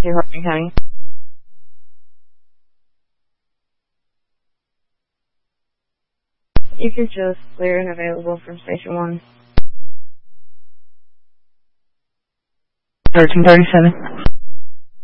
to Hardin County. You can just clear and available from Station 1. 1337.